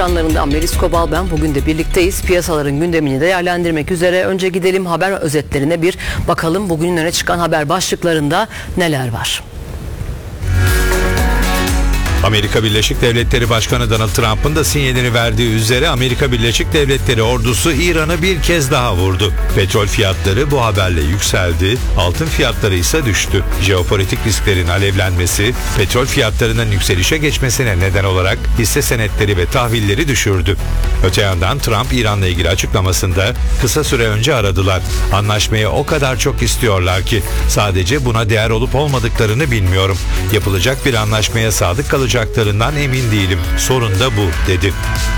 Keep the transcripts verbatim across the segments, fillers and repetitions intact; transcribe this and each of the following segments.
Ekranlarından Melis Kobal ben. Bugün de birlikteyiz. Piyasaların gündemini değerlendirmek üzere. Önce gidelim haber özetlerine bir bakalım. Bugünün öne çıkan haber başlıklarında neler var? Amerika Birleşik Devletleri Başkanı Donald Trump'ın da sinyalini verdiği üzere Amerika Birleşik Devletleri ordusu İran'ı bir kez daha vurdu. Petrol fiyatları bu haberle yükseldi, altın fiyatları ise düştü. Jeopolitik risklerin alevlenmesi, petrol fiyatlarının yükselişe geçmesine neden olarak hisse senetleri ve tahvilleri düşürdü. Öte yandan Trump İran'la ilgili açıklamasında kısa süre önce aradılar. Anlaşmayı o kadar çok istiyorlar ki sadece buna değer olup olmadıklarını bilmiyorum. Yapılacak bir anlaşmaya sadık kalacaklarından emin değilim. Sorun da bu, dedi.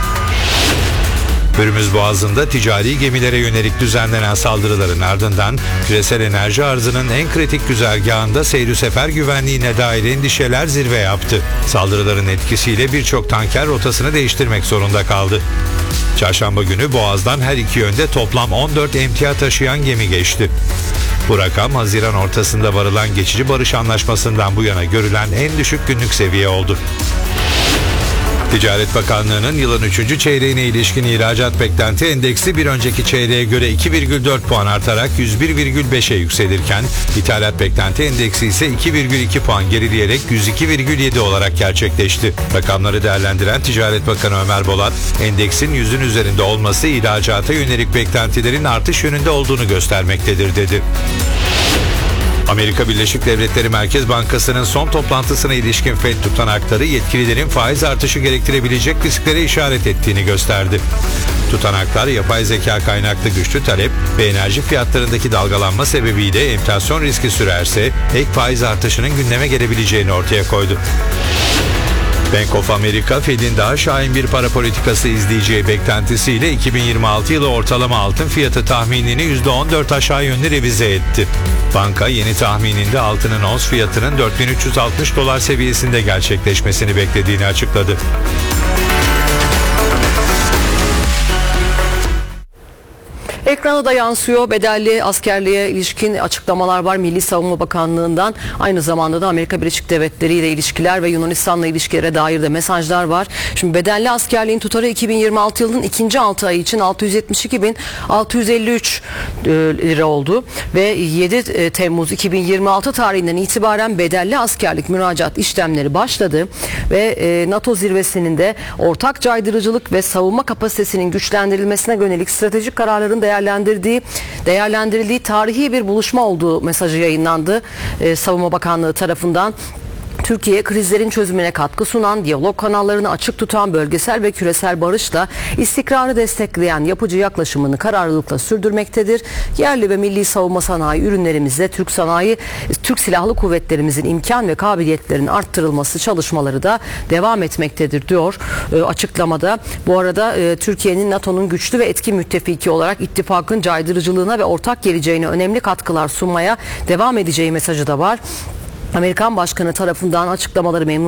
Hürmüz Boğazı'nda ticari gemilere yönelik düzenlenen saldırıların ardından küresel enerji arzının en kritik güzergahında seyir sefer güvenliğine dair endişeler zirve yaptı. Saldırıların etkisiyle birçok tanker rotasını değiştirmek zorunda kaldı. Çarşamba günü Boğaz'dan her iki yönde toplam on dört emtia taşıyan gemi geçti. Bu rakam Haziran ortasında varılan geçici barış anlaşmasından bu yana görülen en düşük günlük seviye oldu. Ticaret Bakanlığı'nın yılın üçüncü çeyreğine ilişkin ihracat beklenti endeksi bir önceki çeyreğe göre iki virgül dört puan artarak yüz bir virgül beşe yükselirken ithalat beklenti endeksi ise iki virgül iki puan gerileyerek yüz iki virgül yedi olarak gerçekleşti. Rakamları değerlendiren Ticaret Bakanı Ömer Bolat, endeksin yüzün üzerinde olması ihracata yönelik beklentilerin artış yönünde olduğunu göstermektedir, dedi. Amerika Birleşik Devletleri Merkez Bankası'nın son toplantısına ilişkin Fed tutanakları yetkililerin faiz artışı gerektirebilecek risklere işaret ettiğini gösterdi. Tutanaklar yapay zeka kaynaklı güçlü talep ve enerji fiyatlarındaki dalgalanma sebebiyle enflasyon riski sürerse ek faiz artışının gündeme gelebileceğini ortaya koydu. Bank of America, Fed'in daha şahin bir para politikası izleyeceği beklentisiyle iki bin yirmi altı yılı ortalama altın fiyatı tahminini yüzde on dört aşağı yönlü revize etti. Banka yeni tahmininde altının ons fiyatının dört bin üç yüz altmış dolar seviyesinde gerçekleşmesini beklediğini açıkladı. Ekrana da yansıyor. Bedelli askerliğe ilişkin açıklamalar var Milli Savunma Bakanlığı'ndan. Aynı zamanda da Amerika Birleşik Devletleri ile ilişkiler ve Yunanistan'la ilişkilere dair de mesajlar var. Şimdi bedelli askerliğin tutarı iki bin yirmi altı yılının ikinci altı ayı için altı yüz yetmiş iki bin altı yüz elli üç lira oldu ve yedi Temmuz iki bin yirmi altı tarihinden itibaren bedelli askerlik müracaat işlemleri başladı ve NATO zirvesinin de ortak caydırıcılık ve savunma kapasitesinin güçlendirilmesine yönelik stratejik kararların değerlendirdiği, değerlendirildiği tarihi bir buluşma olduğu mesajı yayınlandı ee, Savunma Bakanlığı tarafından. Türkiye, krizlerin çözümüne katkı sunan, diyalog kanallarını açık tutan, bölgesel ve küresel barışla istikrarı destekleyen yapıcı yaklaşımını kararlılıkla sürdürmektedir. Yerli ve milli savunma sanayi ürünlerimizde Türk sanayi, Türk Silahlı Kuvvetlerimizin imkan ve kabiliyetlerinin arttırılması çalışmaları da devam etmektedir, diyor e, açıklamada. Bu arada e, Türkiye'nin NATO'nun güçlü ve etkin müttefiki olarak ittifakın caydırıcılığına ve ortak geleceğine önemli katkılar sunmaya devam edeceği mesajı da var. Amerikan Başkanı tarafından açıklamaları memnun